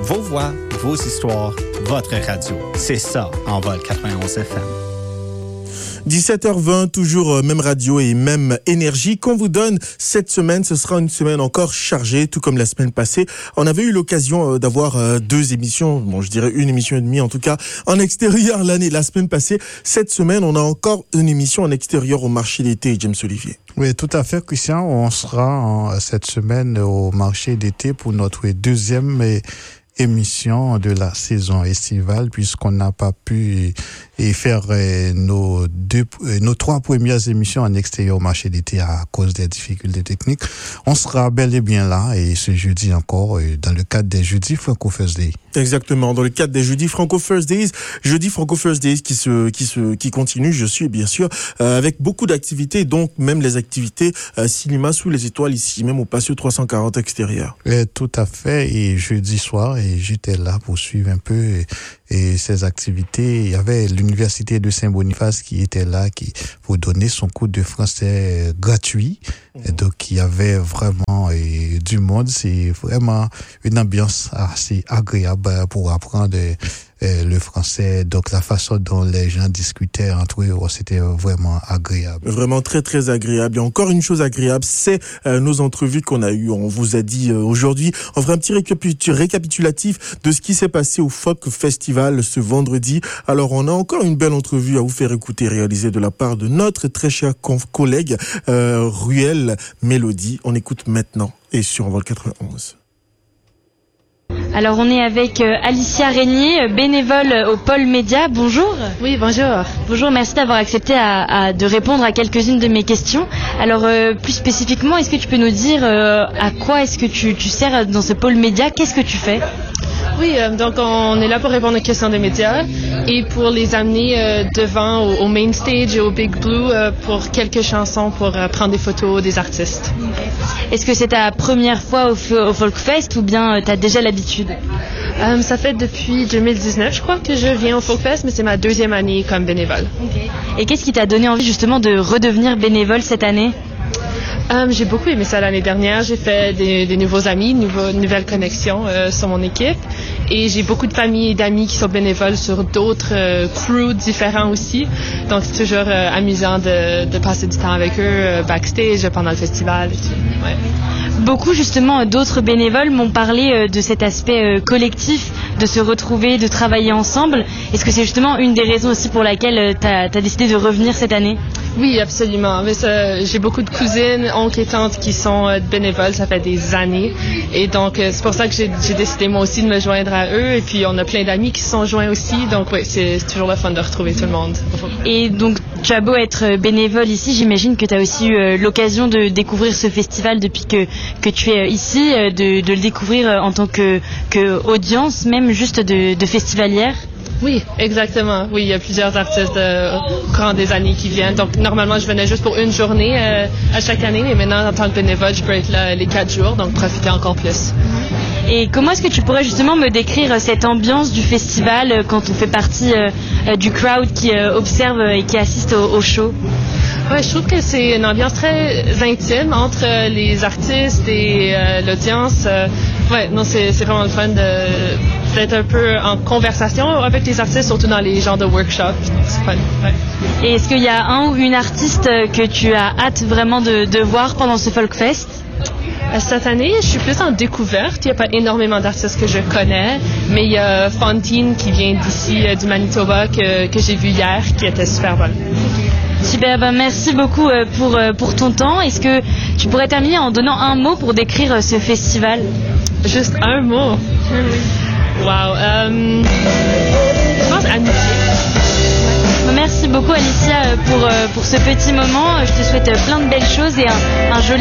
Vos voix, vos histoires, votre radio. C'est ça, Envol 91 FM. 17h20, toujours même radio et même énergie qu'on vous donne cette semaine. Ce sera une semaine encore chargée, tout comme la semaine passée. On avait eu l'occasion d'avoir deux émissions, bon, je dirais une émission et demie en tout cas, en extérieur la semaine passée. Cette semaine, on a encore une émission en extérieur au marché d'été, James Olivier. Oui, tout à fait, Christian. On sera cette semaine au marché d'été pour notre deuxième émission de la saison estivale, puisqu'on n'a pas pu faire nos trois premières émissions en extérieur au marché d'été à cause des difficultés techniques. On sera bel et bien là, et ce jeudi encore, dans le cadre des jeudis Franco First Day. Exactement, dans le cadre des jeudis Franco First Days, jeudi Franco First Days qui continue, je suis bien sûr, avec beaucoup d'activités, donc même les activités cinéma sous les étoiles ici, même au Patio 340 extérieur. Tout à fait, et jeudi soir, et j'étais là pour suivre un peu et ces activités. Il y avait l'université de Saint-Boniface qui était là pour donner son cours de français gratuit. Et donc il y avait vraiment du monde. C'est vraiment une ambiance assez agréable pour apprendre le français. Donc la façon dont les gens discutaient entre eux, c'était vraiment agréable. Vraiment très très agréable. Et encore une chose agréable, c'est nos entrevues qu'on a eues. On vous a dit aujourd'hui, on fera un petit récapitulatif de ce qui s'est passé au Folk Festival ce vendredi. Alors on a encore une belle entrevue à vous faire écouter, réalisée de la part de notre très cher collègue Ruel Mélodie. On écoute maintenant et sur Envol 91. Alors on est avec Alicia Régnier, bénévole au Pôle Média. Bonjour. Oui, bonjour. Bonjour, merci d'avoir accepté de répondre à quelques-unes de mes questions. Alors plus spécifiquement, est-ce que tu peux nous dire à quoi est-ce que tu sers dans ce Pôle Média? Qu'est-ce que tu fais? Oui, donc on est là pour répondre aux questions des médias et pour les amener devant au main stage et au Big Blue pour quelques chansons, pour prendre des photos des artistes. Est-ce que c'est ta première fois au Folk Fest ou bien tu as déjà l'habitude? Ça fait depuis 2019, je crois, que je viens au Folk Fest, mais c'est ma deuxième année comme bénévole. Okay. Et qu'est-ce qui t'a donné envie justement de redevenir bénévole cette année? J'ai beaucoup aimé ça l'année dernière. J'ai fait des nouveaux amis, nouvelles connexions sur mon équipe. Et j'ai beaucoup de familles et d'amis qui sont bénévoles sur d'autres crews différents aussi. Donc c'est toujours amusant de passer du temps avec eux backstage pendant le festival et tout. Ouais. Beaucoup justement d'autres bénévoles m'ont parlé de cet aspect collectif, de se retrouver, de travailler ensemble. Est-ce que c'est justement une des raisons aussi pour laquelle tu as décidé de revenir cette année? Oui, absolument. Mais j'ai beaucoup de cousines, oncles et tantes qui sont bénévoles, ça fait des années. Et donc, c'est pour ça que j'ai décidé moi aussi de me joindre à eux. Et puis, on a plein d'amis qui se sont joints aussi. Donc, oui, c'est toujours le fun de retrouver tout le monde. Et donc, tu as beau être bénévole ici, j'imagine que tu as aussi eu l'occasion de découvrir ce festival depuis que tu es ici, de le découvrir en tant que audience, même juste de festivalière. Oui, exactement. Oui, il y a plusieurs artistes au courant des années qui viennent. Donc, normalement, je venais juste pour une journée à chaque année. Mais maintenant, en tant que bénévole, je peux être là les 4 jours, donc profiter encore plus. Et comment est-ce que tu pourrais justement me décrire cette ambiance du festival quand on fait partie du crowd qui observe et qui assiste au show? Ouais, je trouve que c'est une ambiance très intime entre les artistes et l'audience. Ouais, non, c'est vraiment le fun d'être un peu en conversation avec les artistes, surtout dans les genres de workshops. C'est fun. Ouais. Et est-ce qu'il y a un ou une artiste que tu as hâte vraiment de voir pendant ce Folk Fest? Cette année, je suis plus en découverte. Il n'y a pas énormément d'artistes que je connais, mais il y a Fontaine qui vient d'ici, du Manitoba, que j'ai vu hier, qui était super bonne. Super, merci beaucoup pour ton temps. Est-ce que tu pourrais terminer en donnant un mot pour décrire ce festival? Juste un mot? Wow. Je pense amitié. Merci beaucoup Alicia pour ce petit moment. Je te souhaite plein de belles choses et un joli